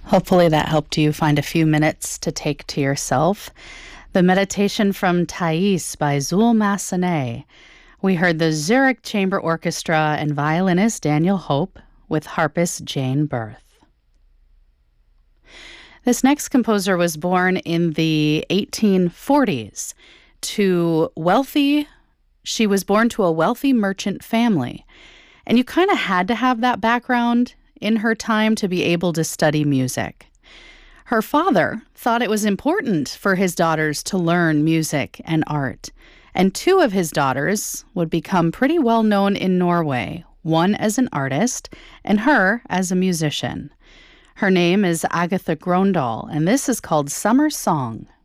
Hopefully that helped you find a few minutes to take to yourself. The meditation from Thais by Zul Massenet. We heard the Zurich Chamber Orchestra and violinist Daniel Hope with harpist Jane Berth. This next composer was born in the 1840s she was born to a wealthy merchant family. And you kind of had to have that background in her time to be able to study music. Her father thought it was important for his daughters to learn music and art, and two of his daughters would become pretty well known in Norway, one as an artist and her as a musician. Her name is Agatha Grøndahl, and this is called Summer Song.